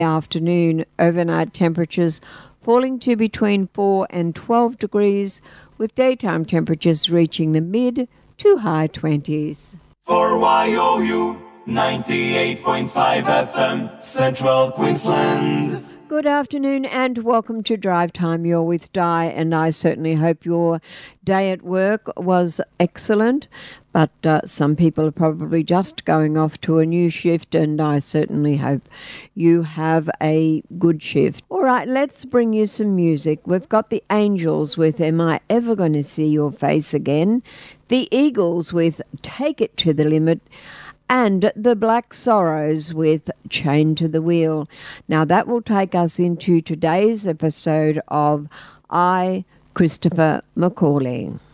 Afternoon, overnight temperatures falling to between 4 and 12 degrees, with daytime temperatures reaching the mid to high 20s. For YOU 98.5 FM, Central Queensland. Good afternoon and welcome to Drive Time. You're with Di, and I certainly hope your day at work was excellent. But some people are probably just going off to a new shift, and I certainly hope you have a good shift. All right, let's bring you some music. We've got the Angels with Am I Ever Gonna See Your Face Again? The Eagles with Take It to the Limit, and the Black Sorrows with Chained to the Wheel. Now that will take us into today's episode of I, Christopher McCauley.